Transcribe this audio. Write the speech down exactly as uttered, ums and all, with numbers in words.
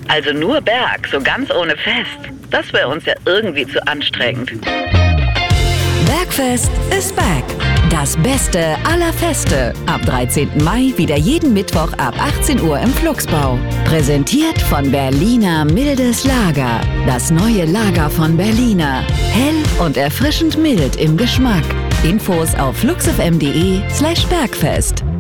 Also nur Berg, so ganz ohne Fest. Das wäre uns ja irgendwie zu anstrengend. Bergfest ist back. Das Beste aller Feste. Ab dreizehnten Mai wieder jeden Mittwoch ab achtzehn Uhr im Flugsbau. Präsentiert von Berliner Mildes Lager. Das neue Lager von Berliner. Hell und erfrischend mild im Geschmack. Infos auf fluxfm punkt de slash bergfest.